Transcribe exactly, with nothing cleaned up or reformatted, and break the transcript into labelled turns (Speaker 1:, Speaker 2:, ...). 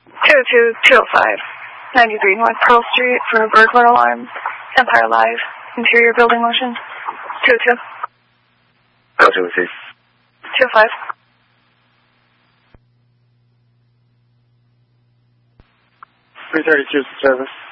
Speaker 1: two two two oh five, ninety-three North Pearl Street for a burglar alarm. Empire Live, interior building motion. two two.
Speaker 2: Go to receive.
Speaker 1: two five.
Speaker 2: three thirty-two service.